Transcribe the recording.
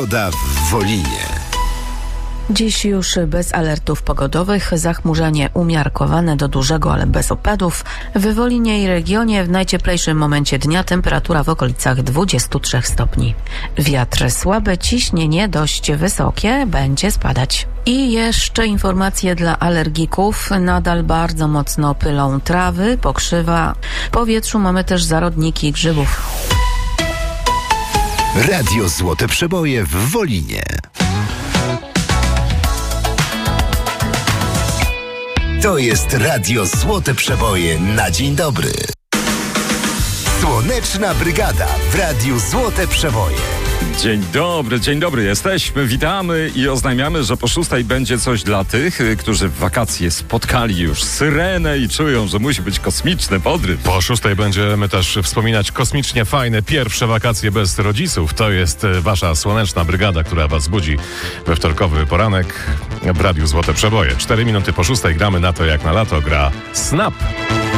Pogoda w Wolinie. Dziś już bez alertów pogodowych, zachmurzenie umiarkowane do dużego, ale bez opadów. W Wolinie i regionie w najcieplejszym momencie dnia temperatura w okolicach 23 stopni. Wiatr słaby, ciśnienie dość wysokie, będzie spadać. I jeszcze informacje dla alergików. Nadal bardzo mocno pylą trawy, pokrzywa. W powietrzu mamy też zarodniki grzybów. Radio Złote Przeboje w Wolinie. To jest Radio Złote Przeboje na dzień dobry. Słoneczna Brygada w Radiu Złote Przeboje. Dzień dobry, jesteśmy, witamy i oznajmiamy, że po 6:00 będzie coś dla tych, którzy w wakacje spotkali już syrenę i czują, że musi być kosmiczny podryw. Po 6:00 będziemy też wspominać kosmicznie fajne pierwsze wakacje bez rodziców. To jest wasza Słoneczna Brygada, która was budzi we wtorkowy poranek w Radiu Złote Przeboje. 4 minuty po 6:00 gramy na to jak na lato, gra Snap.